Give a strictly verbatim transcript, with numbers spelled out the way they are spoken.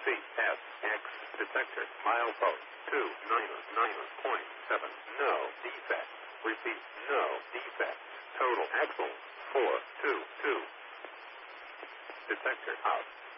C S X detector milepost two nine nine point seven. No defect. Repeat, no defect. Total axle four two two. Detector out.